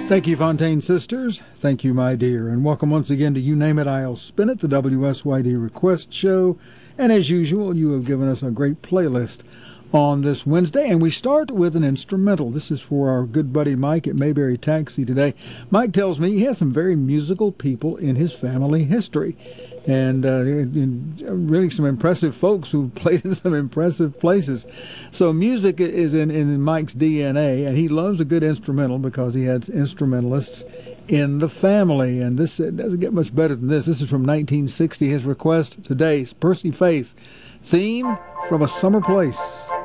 Thank you, Fontaine Sisters. Thank you, my dear. And welcome once again to You Name It, I'll Spin It, the WSYD Request Show. And as usual, you have given us a great playlist on this Wednesday. And we start with an instrumental. This is for our good buddy Mike at Mayberry Taxi today. Mike tells me he has some very musical people in his family history. And really some impressive folks who played in some impressive places. So music is in Mike's DNA, and he loves a good instrumental because he had instrumentalists in the family. And this doesn't get much better than this. This is from 1960. His request today is Percy Faith, Theme from a Summer Place.